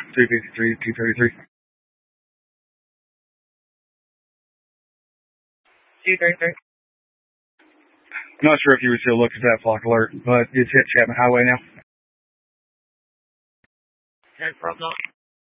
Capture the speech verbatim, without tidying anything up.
two fifty-three, two thirty-three. two thirty-three. I'm not sure if you were still looking at that flock alert, but it's hit Chapman Highway now. ten problem.